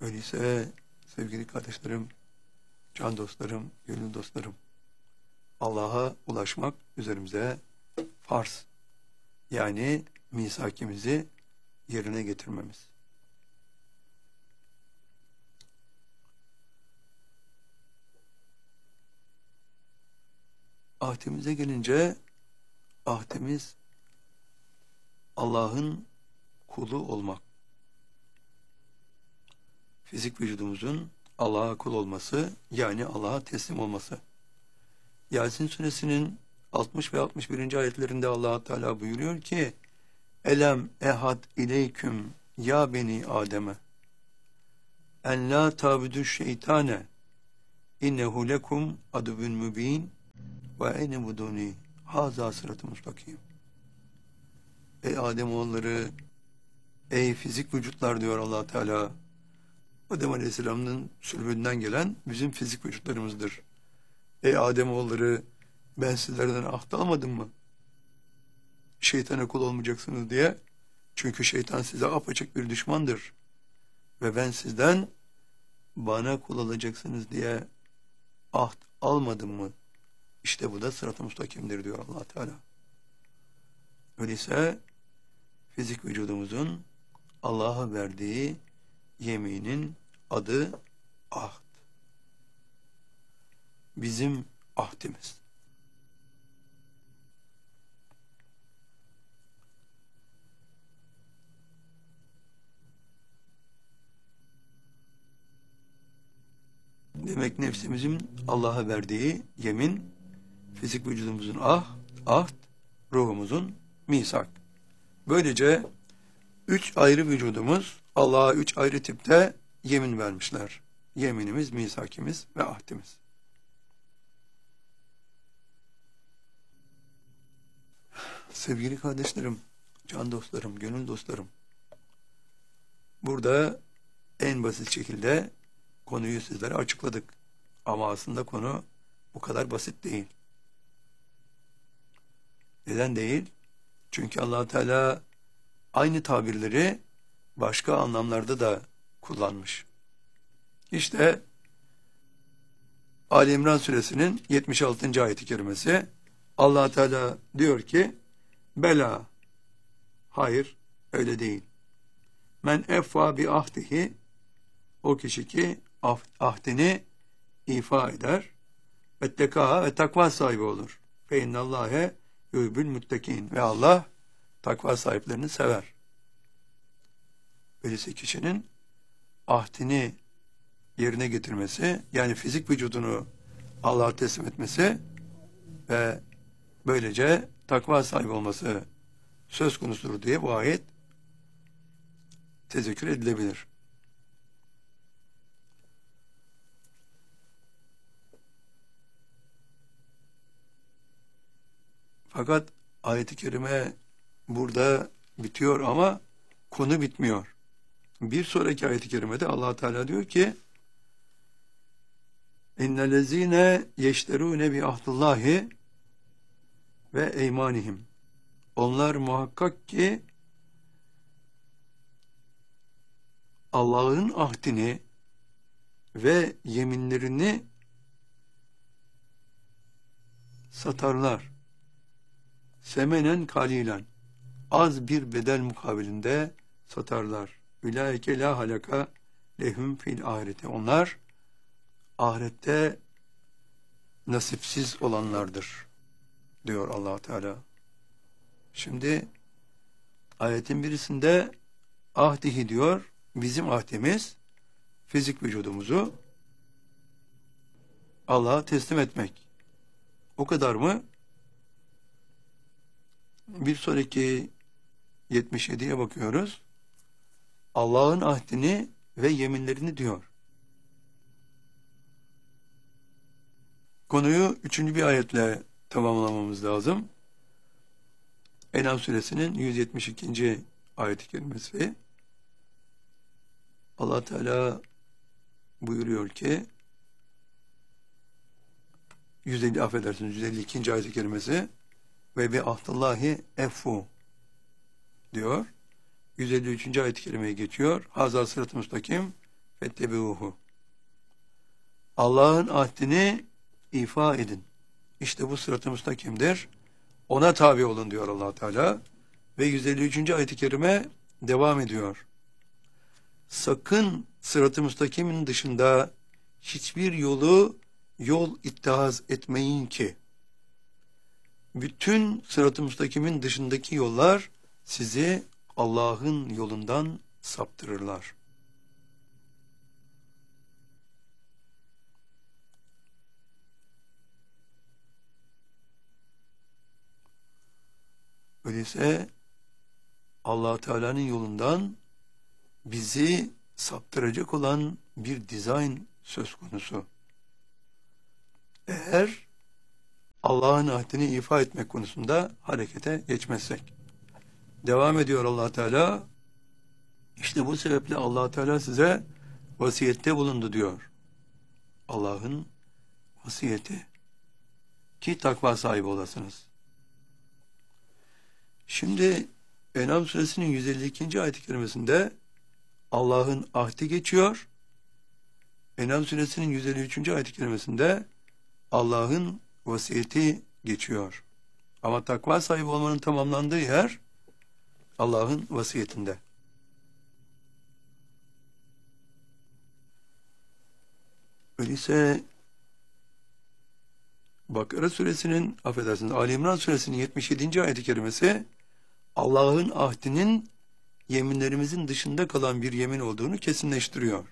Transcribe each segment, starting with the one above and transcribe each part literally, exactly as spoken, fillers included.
Öyleyse sevgili kardeşlerim, can dostlarım, gönül dostlarım, Allah'a ulaşmak üzerimize farz. Yani misakimizi yerine getirmemiz. Ahdimize gelince, ahdimiz Allah'ın kulu olmak. Fizik vücudumuzun Allah'a kul olması, yani Allah'a teslim olması. Yasin suresinin altmış ve altmış birinci ayetlerinde Allah Teala buyuruyor ki: Elem ehad ileyküm ya beni Adem'e en la tabudu şeytane innehu lekum aduvun mübin ve ene buduni haza sıratı mustakim. Ey Ademoğulları, ey fizik vücutlar diyor Allah Teala. Adem Aleyhisselam'ın sülbünden gelen bizim fizik vücutlarımızdır. Ey Ademoğulları, ben sizlerden ahd almadım mı? Şeytana kul olmayacaksınız diye. Çünkü şeytan size apaçık bir düşmandır. Ve ben sizden bana kul olacaksınız diye ahd almadım mı? İşte bu da sırat-ı mustakimdir diyor Allah Teala. Öyleyse fizik vücudumuzun Allah'a verdiği yeminin adı ahd. Bizim ahdimiz. Demek nefsimizin Allah'a verdiği yemin, fizik vücudumuzun ah, ahd, ruhumuzun misak. Böylece üç ayrı vücudumuz Allah'a üç ayrı tipte yemin vermişler. Yeminimiz, misakimiz ve ahdimiz. Sevgili kardeşlerim, can dostlarım, gönül dostlarım, burada en basit şekilde konuyu sizlere açıkladık. Ama aslında konu bu kadar basit değil. Neden değil? Çünkü Allah Teala aynı tabirleri başka anlamlarda da kullanmış. İşte Ali İmran suresinin yetmiş altıncı ayet-i kerimesi, Allah Teala diyor ki: Bela, hayır öyle değil. Men effa bi ahdihi, o kişi ki ahdini ifa eder, vettekaha ve takva sahibi olur. Fe innallâhe yuhibbul muttakin, ve Allah takva sahiplerini sever. Öyleyse kişinin ahdini yerine getirmesi, yani fizik vücudunu Allah'a teslim etmesi ve böylece takva sahibi olması söz konusudur diye bu ayet tezekkür edilebilir. Fakat ayet-i kerime burada bitiyor ama konu bitmiyor. Bir sonraki ayet-i kerimede Allah Teala diyor ki: İnnellezîne yeşterûne bi ahdillahi ve eymanihim. Onlar muhakkak ki Allah'ın ahdini ve yeminlerini satarlar. Semenen kalilen, az bir bedel mukabilinde satarlar. Ulaike la halaka lehum fil ahireti. Onlar ahirette nasipsiz olanlardır diyor Allah Teala. Şimdi ayetin birisinde ahdihi diyor, bizim ahdimiz fizik vücudumuzu Allah'a teslim etmek. O kadar mı? Bir sonraki yetmiş yediye bakıyoruz. Allah'ın ahdini ve yeminlerini diyor. Konuyu üçüncü bir ayetle tamamlamamız lazım. En'am suresinin yüz yetmiş ikinci ayet-i kerimesi. Allah Teala buyuruyor ki, yüz elli affedersiniz yüz elli ikinci ayet-i kerimesi, ve bi ahdillahi effu diyor. yüz elli üçüncü ayet-i kerimeye geçiyor. Haza sırat-ı müstakim fettebi'uhu. Allah'ın ahdini ifa edin. İşte bu sırat-ı müstakimdir. Ona tabi olun diyor Allah Teala. Ve yüz elli üçüncü ayet-i kerime devam ediyor. Sakın sırat-ı müstakimin dışında hiçbir yolu yol ittihaz etmeyin ki bütün sırat-ı müstakimin dışındaki yollar sizi Allah'ın yolundan saptırırlar. Öyleyse Allah Teala'nın yolundan bizi saptıracak olan bir dizayn söz konusu. Eğer Allah'ın ahdini ifa etmek konusunda harekete geçmezsek. Devam ediyor Allah Teala. İşte bu sebeple Allah Teala size vasiyette bulundu diyor. Allah'ın vasiyeti ki takva sahibi olasınız. Şimdi En'am suresinin yüz elli ikinci ayet-i kerimesinde Allah'ın ahdi geçiyor. En'am suresinin yüz elli üçüncü ayet-i kerimesinde Allah'ın vasiyeti geçiyor. Ama takva sahibi olmanın tamamlandığı yer Allah'ın vasiyetinde. Öyleyse Bakara suresinin, affedersiniz, Ali İmran suresinin yetmiş yedinci ayet-i kerimesi Allah'ın ahdinin yeminlerimizin dışında kalan bir yemin olduğunu kesinleştiriyor.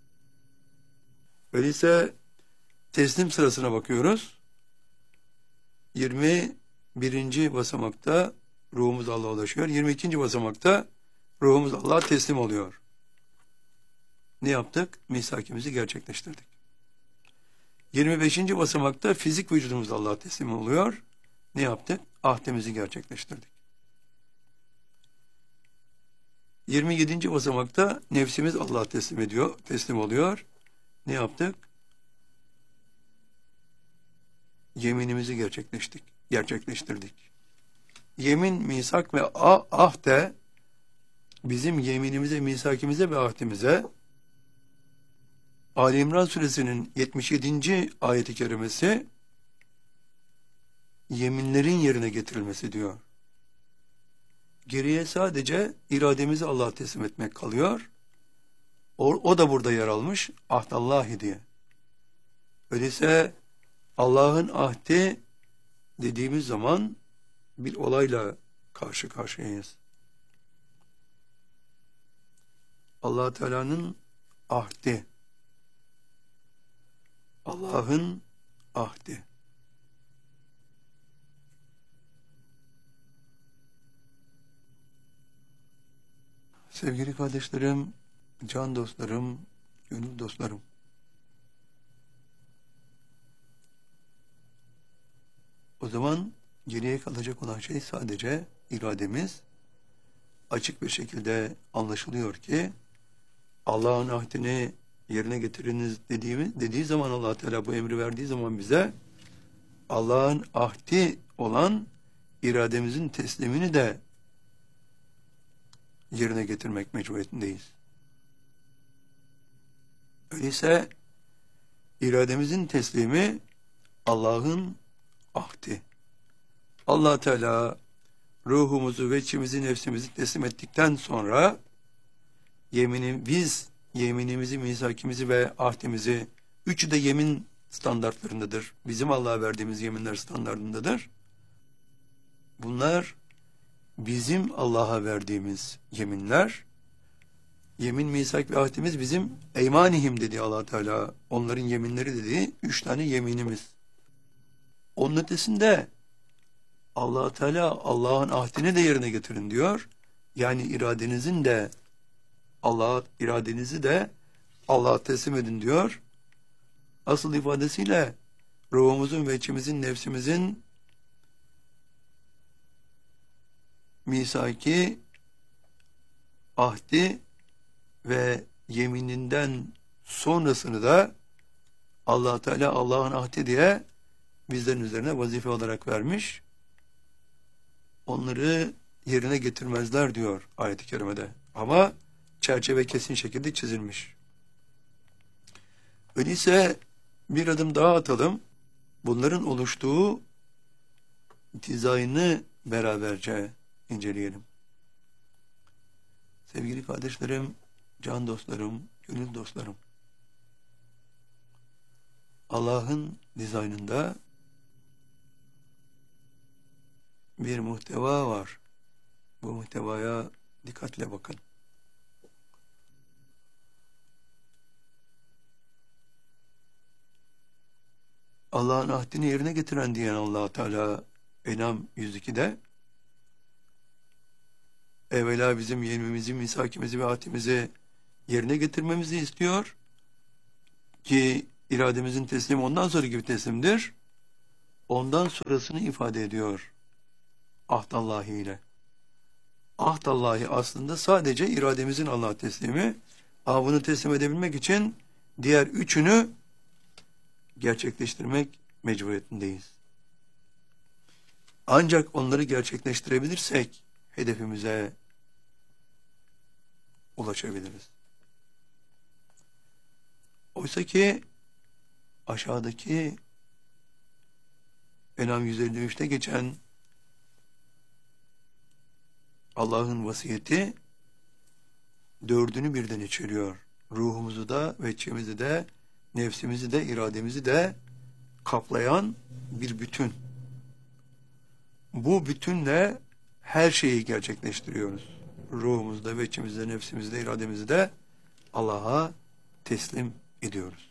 Öyleyse teslim sırasına bakıyoruz. yirmi birinci basamakta ruhumuz Allah'a ulaşıyor. yirmi ikinci basamakta ruhumuz Allah'a teslim oluyor. Ne yaptık? Misakimizi gerçekleştirdik. yirmi beşinci basamakta fizik vücudumuz Allah'a teslim oluyor. Ne yaptık? Ahdimizi gerçekleştirdik. yirmi yedinci basamakta nefsimiz Allah'a teslim ediyor, teslim oluyor. Ne yaptık? Yeminimizi gerçekleştik, gerçekleştirdik. Yemin, misak ve ahde bizim yeminimize, misakimize ve ahdimize Ali İmran suresinin yetmiş yedinci ayet-i kerimesi yeminlerin yerine getirilmesi diyor. Geriye sadece irademizi Allah'a teslim etmek kalıyor. O, o da burada yer almış. Ahdallahi diye. Öyleyse Allah'ın ahdi dediğimiz zaman bir olayla karşı karşıyayız. Allah Teala'nın ahdi. Allah'ın ahdi. Sevgili kardeşlerim, can dostlarım, gönül dostlarım. O zaman geriye kalacak olan şey sadece irademiz. Açık bir şekilde anlaşılıyor ki Allah'ın ahdini yerine getiriniz dediğimiz, dediği zaman Allah Teala bu emri verdiği zaman bize Allah'ın ahdi olan irademizin teslimini de yerine getirmek mecburiyetindeyiz. Öyleyse irademizin teslimi Allah'ın ahdi. Allah Teala ruhumuzu ve içimizi, nefsimizi teslim ettikten sonra yemini, biz yeminimizi, misakimizi ve ahdimizi, üçü de yemin standartlarındadır. Bizim Allah'a verdiğimiz yeminler standartındadır. Bunlar bizim Allah'a verdiğimiz yeminler. Yemin, misak ve ahdimiz bizim eymanihim dedi Allah Teala. Onların yeminleri dediği üç tane yeminimiz. Onun ötesinde Allah Teala Allah'ın ahdini de yerine getirin diyor. Yani iradenizin de Allah'a iradenizi de Allah'a teslim edin diyor. Asıl ifadesiyle ruhumuzun ve içimizin, nefsimizin misaki, ahdi ve yemininden sonrasını da Allah Teala Allah'ın ahdi diye bizlerin üzerine vazife olarak vermiş. Onları yerine getirmezler diyor ayet-i kerimede. Ama çerçeve kesin şekilde çizilmiş. Öyleyse bir adım daha atalım. Bunların oluştuğu dizaynı beraberce inceleyelim. Sevgili kardeşlerim, can dostlarım, gönül dostlarım. Allah'ın dizaynında bir muhteva var. Bu muhtevaya dikkatle bakın. Allah'ın ahdini yerine getiren diyen Allah Teala En'am yüz ikide evvela bizim yemimizi, misakimizi ve ahdimizi yerine getirmemizi istiyor ki irademizin teslimi ondan sonraki bir teslimdir. Ondan sonrasını ifade ediyor ahdallahi ile. Ahdallahi aslında sadece irademizin Allah'a teslimi. Ama bunu teslim edebilmek için diğer üçünü gerçekleştirmek mecburiyetindeyiz. Ancak onları gerçekleştirebilirsek hedefimize ulaşabiliriz. Oysa ki aşağıdaki En'am yüz elli üçte geçen Allah'ın vasiyeti dördünü birden içeriyor. Ruhumuzu da, veçemizi de, nefsimizi de, irademizi de kaplayan bir bütün. Bu bütünle her şeyi gerçekleştiriyoruz. Ruhumuzda, veçemizde, nefsimizde, irademizi de Allah'a teslim ediyoruz.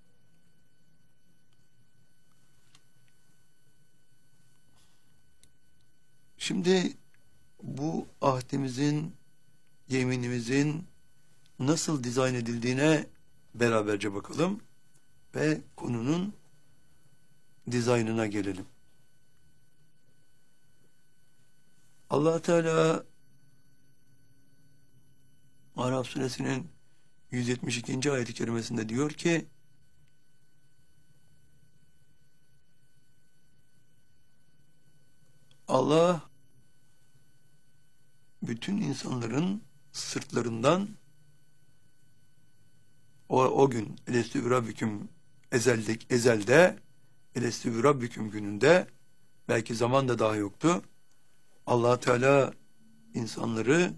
Şimdi bu ahdimizin, yeminimizin nasıl dizayn edildiğine beraberce bakalım ve konunun dizaynına gelelim. Allah Teala Araf suresinin yüz yetmiş ikinci ayet-i kerimesinde diyor ki Allah bütün insanların sırtlarından o, o gün elestü rabbiküm ezeldik ezelde elestü rabbiküm gününde belki zaman da daha yoktu. Allah Teala insanları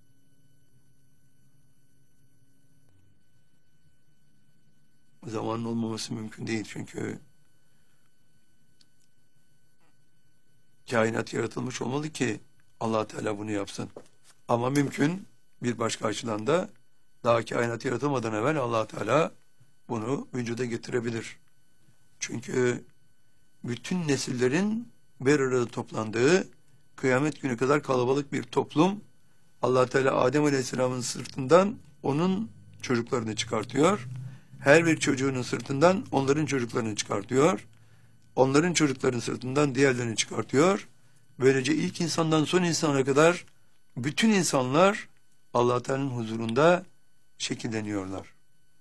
zamanın olmaması mümkün değil çünkü kainat yaratılmış olmalı ki Allah Teala bunu yapsın. Ama mümkün bir başka açıdan da daha kainat yaratılmadan evvel Allah Teala bunu vücuda getirebilir. Çünkü bütün nesillerin bir arada toplandığı kıyamet günü kadar kalabalık bir toplum Allah Teala Adem Aleyhisselam'ın sırtından onun çocuklarını çıkartıyor. Her bir çocuğunun sırtından onların çocuklarını çıkartıyor. Onların çocuklarının sırtından diğerlerini çıkartıyor. Böylece ilk insandan son insana kadar bütün insanlar Allah Teala'nın huzurunda şekilleniyorlar.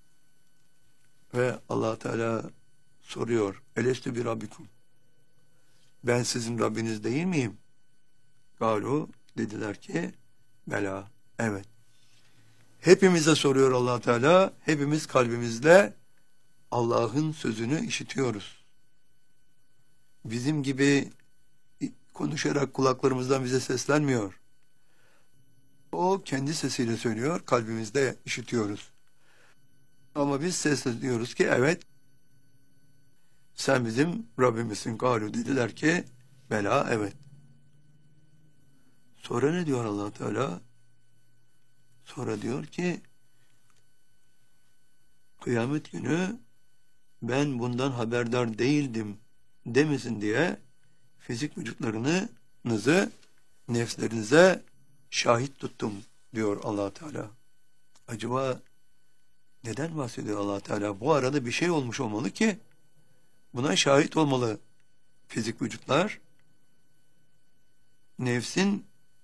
Ve Allah Teala soruyor. Elestü bir Rabbikum. Ben sizin Rabbiniz değil miyim? Galu dediler ki bela. Evet. Hepimize soruyor Allah Teala. Hepimiz kalbimizle Allah'ın sözünü işitiyoruz. Bizim gibi konuşarak kulaklarımızdan bize seslenmiyor. O kendi sesiyle söylüyor, kalbimizde işitiyoruz. Ama biz sesleniyoruz ki evet, sen bizim Rabbimizsin. Galu dediler ki bela, evet. Sonra ne diyor Allah Teala? Sonra diyor ki kıyamet günü ben bundan haberdar değildim demesin diye fizik vücutlarınızı nefslerinize şahit tuttum diyor Allah Teala. Acaba neden bahsediyor Allah Teala? Bu arada bir şey olmuş olmalı ki buna şahit olmalı fizik vücutlar. Nefsin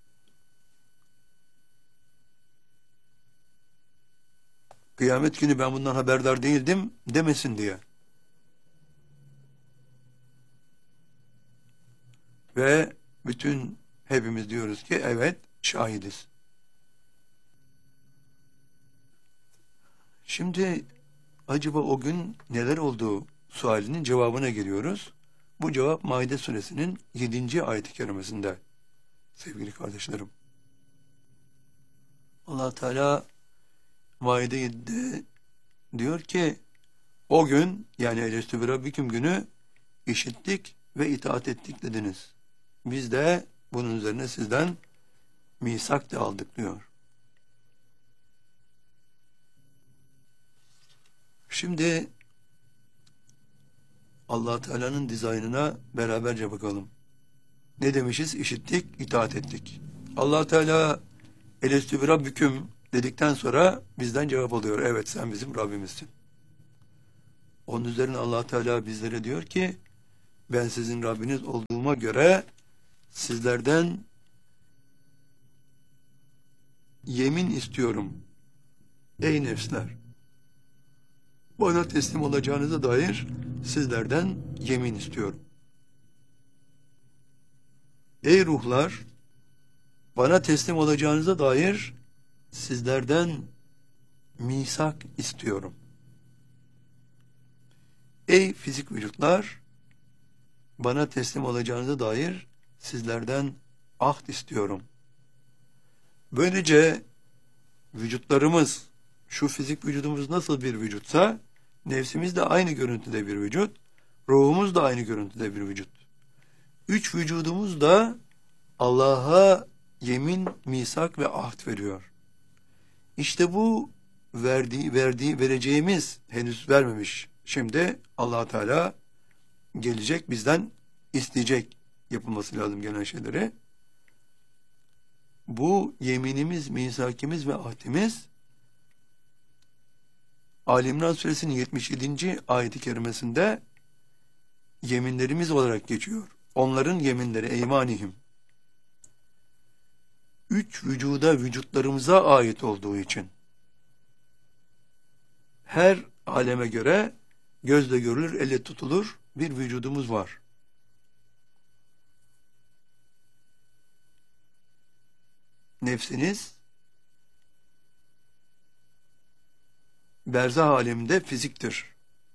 kıyamet günü ben bundan haberdar değildim demesin diye. Ve bütün hepimiz diyoruz ki evet şahidiz. Şimdi Acaba o gün neler olduğu sualinin cevabına geliyoruz. Bu cevap Maide suresinin yedinci ayet-i kerimesinde sevgili kardeşlerim. Allah Teala Maide yedide diyor ki o gün yani Elestü bi Rabbiküm günü işittik ve itaat ettik dediniz. Biz de bunun üzerine sizden misak da aldık diyor. Şimdi Allah Teala'nın dizaynına beraberce bakalım. Ne demişiz? İşittik, itaat ettik. Allah Teala Elestü bi Rabbiküm dedikten sonra bizden cevap alıyor. Evet, sen bizim Rabbimizsin. Onun üzerine Allah Teala bizlere diyor ki ben sizin Rabbiniz olduğuma göre sizlerden yemin istiyorum. Ey nefsler! Bana teslim olacağınıza dair sizlerden yemin istiyorum. Ey ruhlar! Bana teslim olacağınıza dair sizlerden misak istiyorum. Ey fizik vücutlar! Bana teslim olacağınıza dair sizlerden ahd istiyorum. Böylece vücutlarımız, şu fizik vücudumuz nasıl bir vücutsa, nefsimiz de aynı görüntüde bir vücut, ruhumuz da aynı görüntüde bir vücut. Üç vücudumuz da Allah'a yemin, misak ve ahd veriyor. İşte bu verdiği, verdiği, vereceğimiz henüz vermemiş. Şimdi Allah Teala gelecek, bizden isteyecek yapılması lazım gelen şeyleri. Bu yeminimiz, misakimiz ve ahdimiz Ali İmran suresinin yetmiş yedinci ayet-i kerimesinde yeminlerimiz olarak geçiyor. Onların yeminleri eymanihim. Üç vücuda, vücutlarımıza ait olduğu için her aleme göre gözle görülür, elle tutulur bir vücudumuz var. Nefsiniz berzah aleminde fiziktir.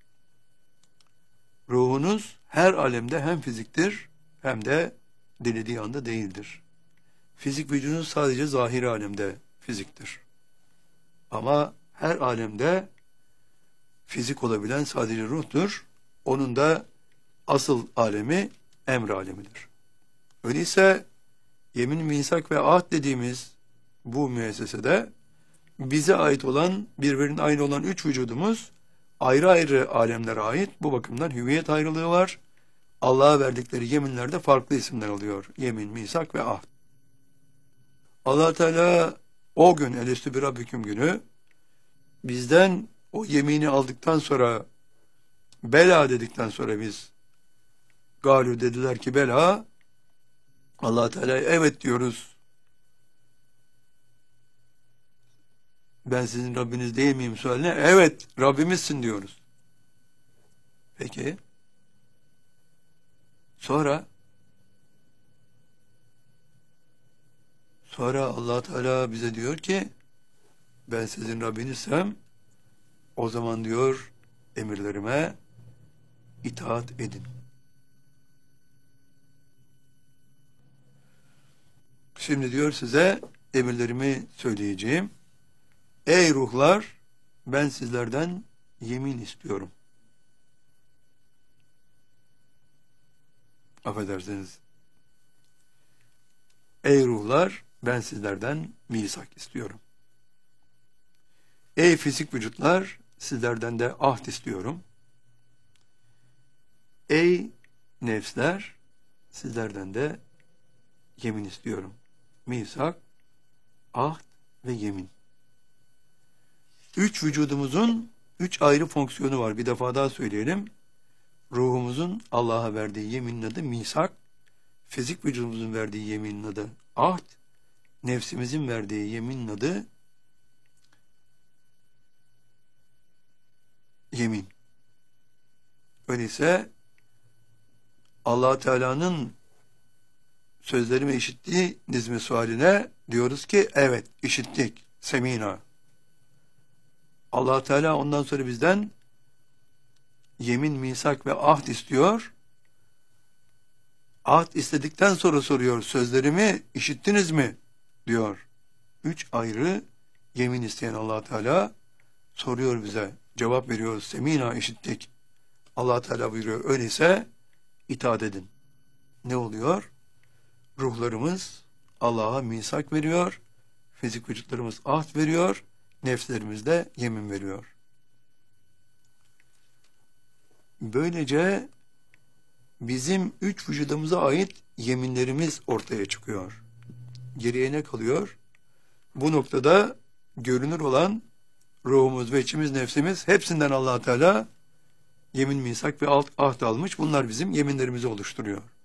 Ruhunuz her alemde hem fiziktir hem de dilediği anda değildir. Fizik vücudunuz sadece zahiri alemde fiziktir. Ama her alemde fizik olabilen sadece ruhtur. Onun da asıl alemi emr alemidir. Öyleyse yemin, misak ve ahd dediğimiz bu müessesede bize ait olan, birbirinin aynı olan üç vücudumuz ayrı ayrı alemlere ait. Bu bakımdan hüviyet ayrılığı var. Allah'a verdikleri yeminlerde farklı isimler alıyor. Yemin, misak ve ahd. Allah Teala o gün Elestü bi Rabbiküm günü bizden o yemini aldıktan sonra, bela dedikten sonra biz galü dediler ki bela, Allah Teala evet diyoruz. Ben sizin Rabbiniz değil miyim sualine? Evet, Rabbimizsin diyoruz. Peki. Sonra sonra Allah Teala bize diyor ki ben sizin Rabbinizsem o zaman diyor emirlerime itaat edin. Şimdi diyor size emirlerimi söyleyeceğim. Ey ruhlar, ben sizlerden yemin istiyorum. Affedersiniz. Ey ruhlar, ben sizlerden misak istiyorum. Ey fizik vücutlar, sizlerden de ahd istiyorum. Ey nefsler, sizlerden de yemin istiyorum. Misak, ahd ve yemin. Üç vücudumuzun üç ayrı fonksiyonu var. Bir defa daha söyleyelim. Ruhumuzun Allah'a verdiği yeminin adı misak, fizik vücudumuzun verdiği yeminin adı ahd, nefsimizin verdiği yeminin adı yemin. Öyleyse Allah Teala'nın sözlerimi işittiniz mi sualine diyoruz ki evet işittik. Semina. Allah Teala ondan sonra bizden yemin, misak ve ahd istiyor. Ahd istedikten sonra soruyor, sözlerimi işittiniz mi diyor. Üç ayrı yemin isteyen Allah Teala soruyor bize. Cevap veriyoruz. Semina, işittik. Allah Teala buyuruyor. Öyleyse itaat edin. Ne oluyor? Ruhlarımız Allah'a misak veriyor. Fizik vücutlarımız ahd veriyor. Nefslerimiz de yemin veriyor. Böylece bizim üç vücudumuza ait yeminlerimiz ortaya çıkıyor. Geriye ne kalıyor? Bu noktada görünür olan ruhumuz ve içimiz, nefsimiz, hepsinden Allah Teala yemin, misak ve ahd almış. Bunlar bizim yeminlerimizi oluşturuyor.